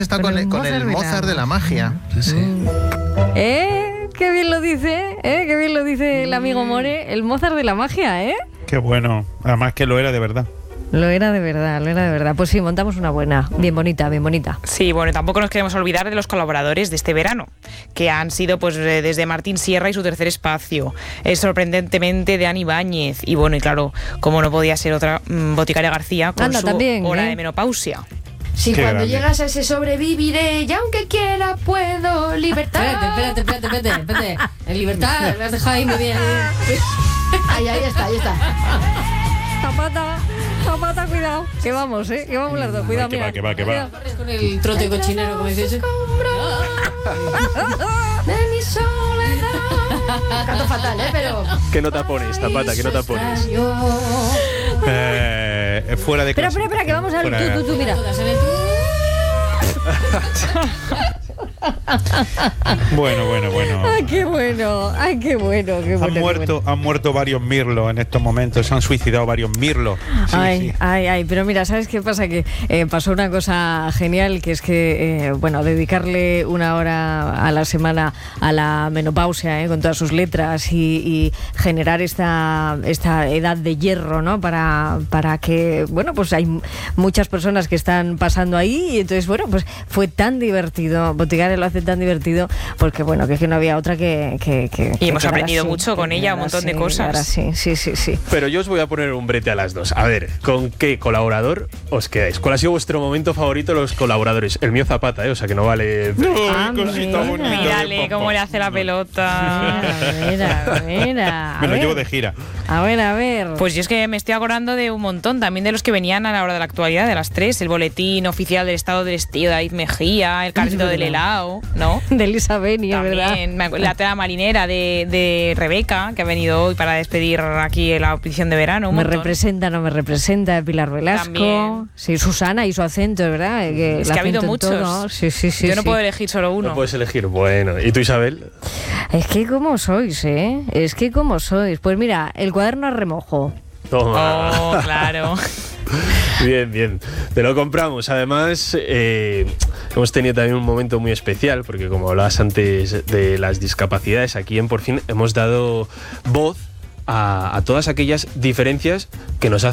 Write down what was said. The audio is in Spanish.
Está con el Mozart de la magia. Sí. Qué bien lo dice, qué bien lo dice el amigo More, el Mozart de la magia, ¿eh? Qué bueno, además que lo era de verdad. Lo era de verdad. Pues sí, montamos una buena, bien bonita. Sí, bueno, tampoco nos queremos olvidar de los colaboradores de este verano, que han sido pues desde Martín Sierra y su tercer espacio, sorprendentemente de Ani Báñez, y bueno, y claro, como no podía ser otra, Boticaria García con su también, hora de menopausia. Sí, Qué cuando grande. llegas a ese sobreviviré y aunque quiera puedo libertad. Espérate. En libertad, me has dejado ahí muy bien. Ahí está. Zapata, cuidado. Que vamos, que vamos las dos, cuidado, mira. Que va. Corres con el trote cochinero, como dices. De mi soledad. Canto fatal, pero... ¿Qué nota pones, Zapata? ¿Qué nota pones? Fuera de Espera, clase. que vamos a ver. Fuera. Tú, mira. Todas en el... Bueno. Ay, qué bueno. Han muerto varios mirlos en estos momentos, se han suicidado varios mirlos. Sí. Ay, pero mira, ¿sabes qué pasa? Que pasó una cosa genial, que es que, dedicarle una hora a la semana a la menopausia, con todas sus letras y generar esta edad de hierro, ¿no? Para que, pues hay muchas personas que están pasando ahí, y entonces, pues fue tan divertido, Boticaria lo hace tan divertido, porque, que es que no había otra que y hemos aprendido así, mucho con ella, un montón de cosas. Ahora sí. Pero yo os voy a poner un brete a las dos. A ver, ¿con qué colaborador os quedáis? ¿Cuál ha sido vuestro momento favorito de los colaboradores? El mío Zapata, o sea que no vale... Mírale cómo le hace la pelota. Mira. Me lo llevo de gira. A ver. Pues yo es que me estoy acordando de un montón, también de los que venían a la hora de la actualidad, de las 3, el boletín oficial del estado del estío de David Mejía, el carrito del helado, ¿no? De Elisa Beni, es verdad. La tela marinera de Rebeca, que ha venido hoy para despedir aquí la audición de verano. Me representa, no me representa, de Pilar Velasco. También. Sí, Susana y su acento, ¿verdad? Es que ha habido muchos. Sí. Yo no puedo elegir solo uno. No puedes elegir. Bueno, ¿y tú, Isabel? Es que como sois, Pues mira, el cuaderno a remojo. Toma. Oh, claro. Bien. Te lo compramos. Además, hemos tenido también un momento muy especial, porque como hablabas antes de las discapacidades, aquí en Por Fin hemos dado voz a todas aquellas diferencias que nos hacen